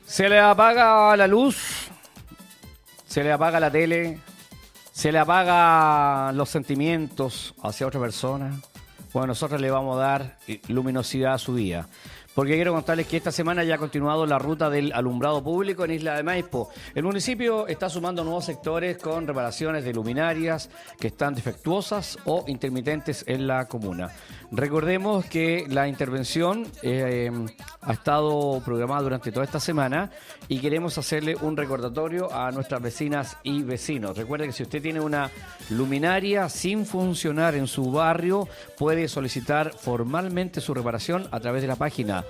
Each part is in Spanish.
Se le apaga la luz, se le apaga la tele, se le apagan los sentimientos hacia otra persona. Bueno, nosotros le vamos a dar luminosidad a su día. Porque quiero contarles que esta semana ya ha continuado la ruta del alumbrado público en Isla de Maipo. El municipio está sumando nuevos sectores con reparaciones de luminarias que están defectuosas o intermitentes en la comuna. Recordemos que la intervención ha estado programada durante toda esta semana y queremos hacerle un recordatorio a nuestras vecinas y vecinos. Recuerde que si usted tiene una luminaria sin funcionar en su barrio, puede solicitar formalmente su reparación a través de la página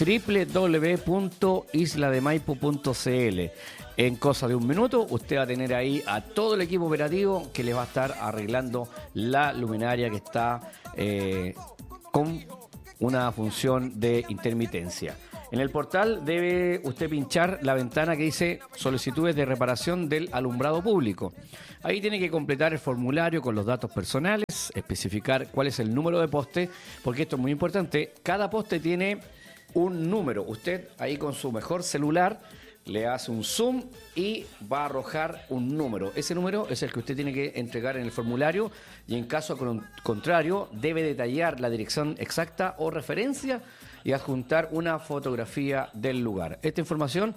www.islademaipo.cl. En cosa de un minuto, usted va a tener ahí a todo el equipo operativo que le va a estar arreglando la luminaria que está con una función de intermitencia. En el portal debe usted pinchar la ventana que dice solicitudes de reparación del alumbrado público. Ahí tiene que completar el formulario con los datos personales, especificar cuál es el número de poste, porque esto es muy importante. Cada poste tiene un número. Usted ahí con su mejor celular le hace un zoom y va a arrojar un número. Ese número es el que usted tiene que entregar en el formulario y en caso contrario debe detallar la dirección exacta o referencia y adjuntar una fotografía del lugar. Esta información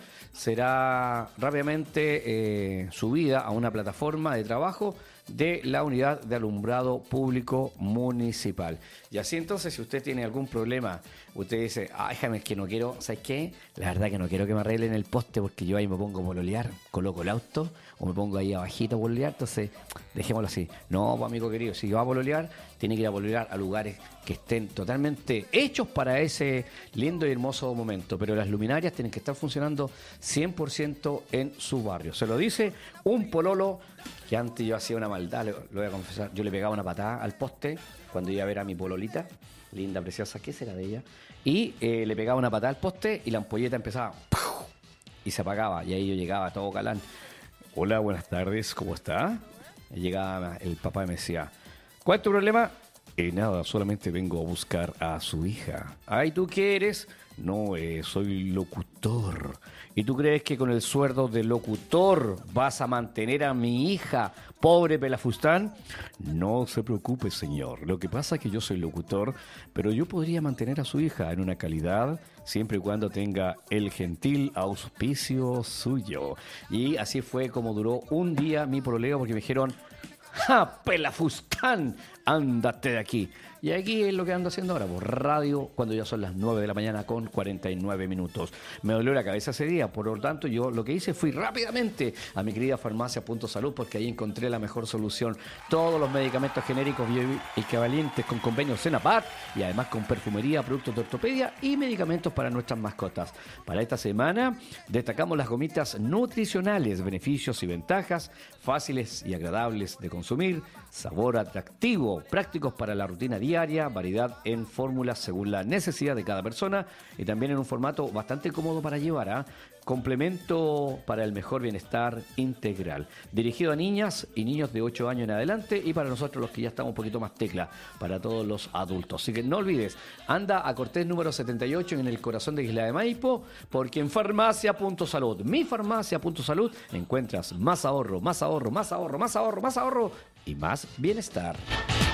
será rápidamente subida a una plataforma de trabajo de la unidad de alumbrado público municipal. Y así entonces, si usted tiene algún problema, usted dice, déjame, es que no quiero, ¿sabes qué? La verdad que no quiero que me arreglen el poste porque yo ahí me pongo a pololear, coloco el auto o me pongo ahí abajito a pololear, entonces dejémoslo así. No, pues, amigo querido, si va a pololear, tiene que ir a pololear a lugares que estén totalmente hechos para ese lindo y hermoso momento, pero las luminarias tienen que estar funcionando 100% en su barrio. Se lo dice un pololo que antes yo hacía una maldad, lo voy a confesar, yo le pegaba una patada al poste cuando iba a ver a mi pololita, linda, preciosa, ¿qué será de ella? Y le pegaba una patada al poste y la ampolleta empezaba ¡puf! Y se apagaba, y ahí yo llegaba todo galán. Hola, buenas tardes, ¿cómo está? Y llegaba el papá y me decía, ¿cuál es tu problema? Nada, solamente vengo a buscar a su hija. Ay, ¿tú qué eres? No, soy locutor. ¿Y tú crees que con el sueldo de locutor vas a mantener a mi hija, pobre pelafustán? No se preocupe, señor. Lo que pasa es que yo soy locutor, pero yo podría mantener a su hija en una calidad siempre y cuando tenga el gentil auspicio suyo. Y así fue como duró un día mi pololeo, porque me dijeron, ¡ja, pelafustán! ¡Ándate de aquí! Y aquí es lo que ando haciendo ahora, por radio, cuando ya son las 9 de la mañana con 49 minutos. Me dolió la cabeza ese día, por lo tanto yo lo que hice fui rápidamente a mi querida farmacia Punto Salud, porque ahí encontré la mejor solución. Todos los medicamentos genéricos equivalentes con convenios Senapar y además con perfumería, productos de ortopedia y medicamentos para nuestras mascotas. Para esta semana destacamos las gomitas nutricionales, beneficios y ventajas, fáciles y agradables de consumir, sabor atractivo, prácticos para la rutina diaria, variedad en fórmulas según la necesidad de cada persona y también en un formato bastante cómodo para llevar, complemento para el mejor bienestar integral. Dirigido a niñas y niños de 8 años en adelante y para nosotros los que ya estamos un poquito más tecla, para todos los adultos. Así que no olvides, anda a Cortés número 78 en el corazón de Isla de Maipo, porque en Farmacia Punto Salud, mi Farmacia Punto Salud, encuentras más ahorro, más ahorro, más ahorro, más ahorro, más ahorro y más bienestar.